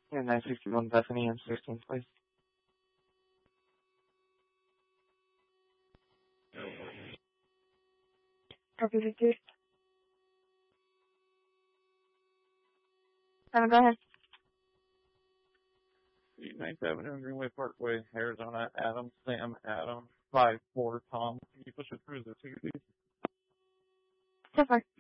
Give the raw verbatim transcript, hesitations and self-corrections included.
Yeah, nine sixty-one Bethany and sixteenth, please. Copy, Victor. Um, go ahead. ninth Avenue, Greenway Parkway, Arizona, Adam, Sam, Adam, five four Tom. Can you push it through the two, please? So far.